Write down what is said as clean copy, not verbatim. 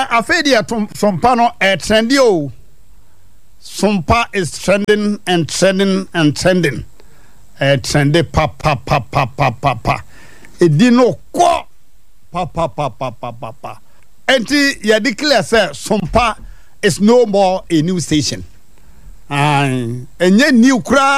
afedia sompa no trendy o. Sompa is trending and trending and trending. Trendy pa. Edino ko pa. Enti ya declare say Sompa is no more a new station. Enye new kra